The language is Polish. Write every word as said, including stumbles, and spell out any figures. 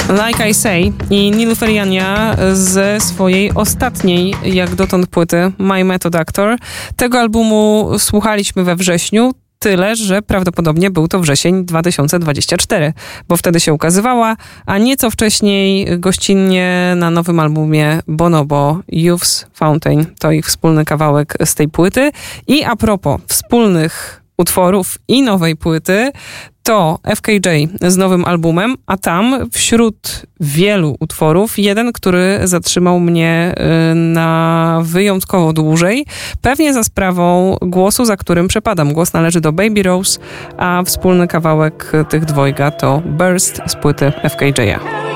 Like I Say i Nilüfer Yanya ze swojej ostatniej jak dotąd płyty My Method Actor. Tego albumu słuchaliśmy we wrześniu, tyle, że prawdopodobnie był to wrzesień dwa tysiące dwudziesty czwarty, bo wtedy się ukazywała, a nieco wcześniej gościnnie na nowym albumie Bonobo Youth's Fountain. To ich wspólny kawałek z tej płyty. I a propos wspólnych utworów i nowej płyty, to F K J z nowym albumem, a tam wśród wielu utworów jeden, który zatrzymał mnie na wyjątkowo dłużej, pewnie za sprawą głosu, za którym przepadam. Głos należy do Baby Rose, a wspólny kawałek tych dwojga to Burst z płyty F K J.